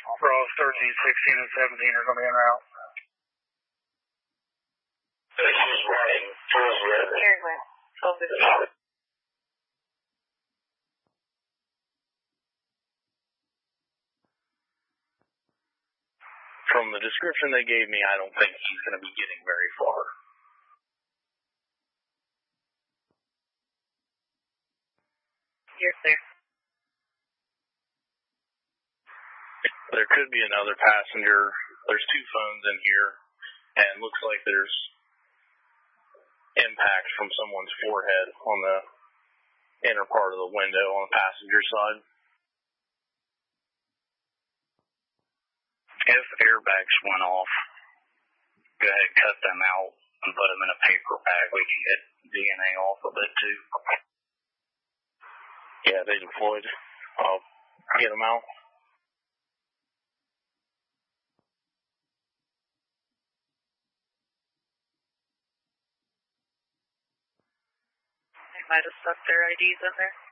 Ross 13, 16, and 17 are going to be en route. Here's where. 12:15. From the description they gave me, I don't think he's going to be getting very far. You're clear. There could be another passenger. There's two phones in here, and it looks like there's impact from someone's forehead on the inner part of the window on the passenger side. If airbags went off, go ahead and cut them out and put them in a paper bag. We can get DNA off of it too. Yeah, they deployed. I'll get them out. They might have stuck their IDs in there.